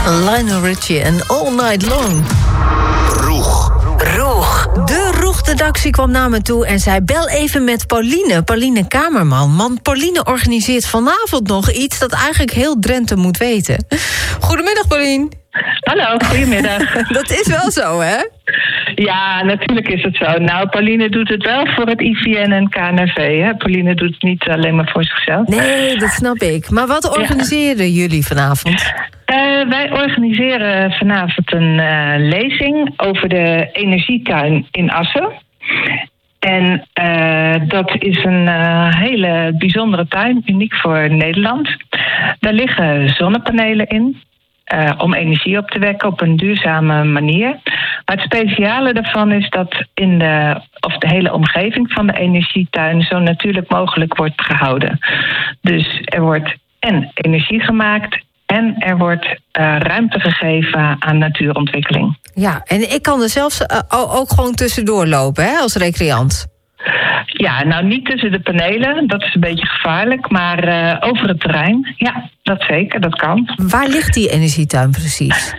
Lionel Richie en All Night Long. Roeg. De Roeg-redactie kwam naar me toe en zei: bel even met Pauline Kamerman. Want Pauline organiseert vanavond nog iets dat eigenlijk heel Drenthe moet weten. Goedemiddag, Pauline. Hallo, goedemiddag. Dat is wel zo, hè? Ja, natuurlijk is het zo. Nou, Pauline doet het wel voor het IVN en KNRV. Hè? Pauline doet het niet alleen maar voor zichzelf. Nee, dat snap ik. Maar wat organiseren jullie vanavond? Wij organiseren vanavond een lezing over de energietuin in Assen. En dat is een hele bijzondere tuin, uniek voor Nederland. Daar liggen zonnepanelen in. Om energie op te wekken op een duurzame manier. Maar het speciale daarvan is dat de hele omgeving van de energietuin zo natuurlijk mogelijk wordt gehouden. Dus er wordt en energie gemaakt en er wordt ruimte gegeven aan natuurontwikkeling. Ja, en ik kan er zelfs ook gewoon tussendoor lopen, hè, als recreant. Ja, nou niet tussen de panelen, dat is een beetje gevaarlijk, maar over het terrein, ja, dat zeker, dat kan. Waar ligt die energietuin precies?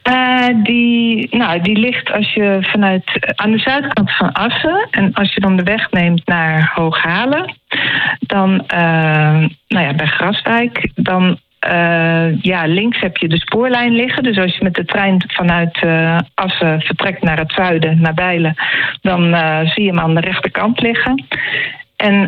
Die ligt als je aan de zuidkant van Assen, en als je dan de weg neemt naar Hooghalen, dan bij Graswijk, dan links heb je de spoorlijn liggen. Dus als je met de trein vanuit Assen vertrekt naar het zuiden, naar Bijlen, dan zie je hem aan de rechterkant liggen. En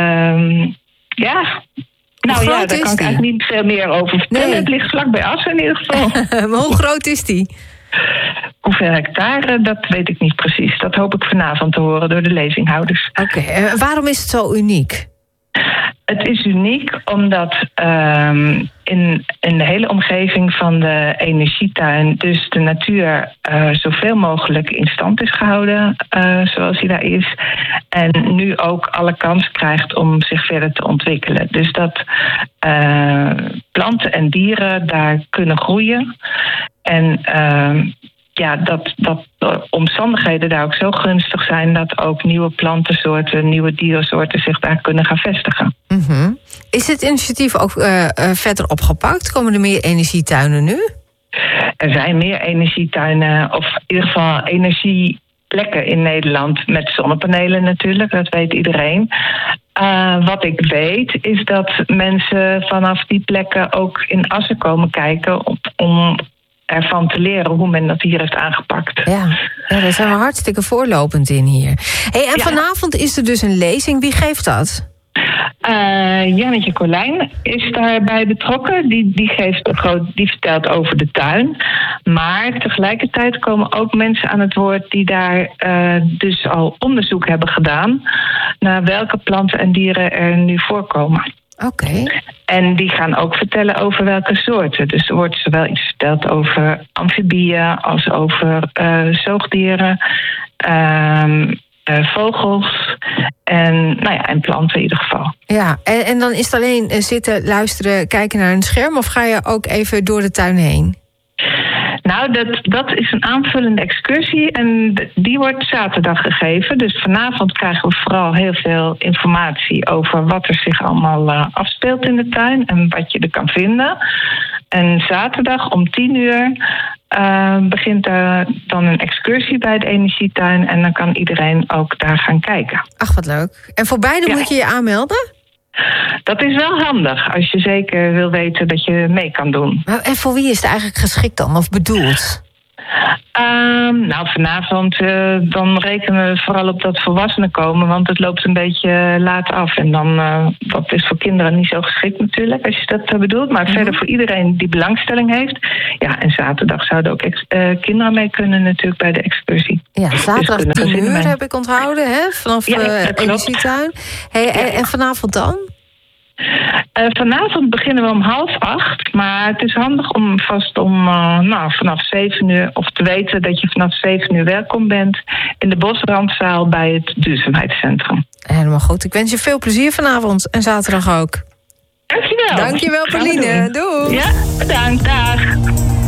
daar kan ik eigenlijk niet veel meer over vertellen. Nee. Het ligt vlak bij Assen in ieder geval. Maar hoe groot is die? Hoeveel hectare, dat weet ik niet precies. Dat hoop ik vanavond te horen door de lezinghouders. Oké, waarom is het zo uniek? Het is uniek omdat in de hele omgeving van de energietuin dus de natuur zoveel mogelijk in stand is gehouden zoals hij daar is. En nu ook alle kans krijgt om zich verder te ontwikkelen. Dus dat planten en dieren daar kunnen groeien. En dat de omstandigheden daar ook zo gunstig zijn dat ook nieuwe plantensoorten, nieuwe diersoorten zich daar kunnen gaan vestigen. Mm-hmm. Is het initiatief ook verder opgepakt? Komen er meer energietuinen nu? Er zijn meer energietuinen, of in ieder geval energieplekken in Nederland met zonnepanelen natuurlijk, dat weet iedereen. Wat ik weet is dat mensen vanaf die plekken ook in Assen komen kijken om ervan te leren hoe men dat hier heeft aangepakt. Ja, daar zijn we hartstikke voorlopend in hier. En vanavond is er dus een lezing. Wie geeft dat? Jannetje Colijn is daarbij betrokken. Die vertelt over de tuin. Maar tegelijkertijd komen ook mensen aan het woord die daar dus al onderzoek hebben gedaan naar welke planten en dieren er nu voorkomen. Oké. En die gaan ook vertellen over welke soorten. Dus er wordt zowel iets verteld over amfibieën als over zoogdieren, vogels en planten in ieder geval. Ja, en dan is het alleen zitten, luisteren, kijken naar een scherm, of ga je ook even door de tuin heen? Nou, dat is een aanvullende excursie en die wordt zaterdag gegeven. Dus vanavond krijgen we vooral heel veel informatie over wat er zich allemaal afspeelt in de tuin en wat je er kan vinden. En zaterdag om 10:00 begint er dan een excursie bij de energietuin en dan kan iedereen ook daar gaan kijken. Ach, wat leuk. En voor beide moet je je aanmelden? Dat is wel handig, als je zeker wil weten dat je mee kan doen. En voor wie is het eigenlijk geschikt dan, of bedoeld? Vanavond dan rekenen we vooral op dat volwassenen komen, want het loopt een beetje laat af. En dan, dat is voor kinderen niet zo geschikt natuurlijk, als je dat bedoelt. Maar verder voor iedereen die belangstelling heeft. Ja, en zaterdag zouden ook kinderen mee kunnen natuurlijk bij de excursie. Ja, zaterdag 10:00 heb ik onthouden, hè? Vanaf energietuin. En vanavond dan? Vanavond beginnen we om 7:30, maar het is handig om vast vanaf 7:00 of te weten dat je vanaf 7:00 welkom bent in de Bosrandzaal bij het Duurzaamheidscentrum. Helemaal goed. Ik wens je veel plezier vanavond en zaterdag ook. Dankjewel. Dankjewel, Pauline. Doei. Ja, bedankt. Dag.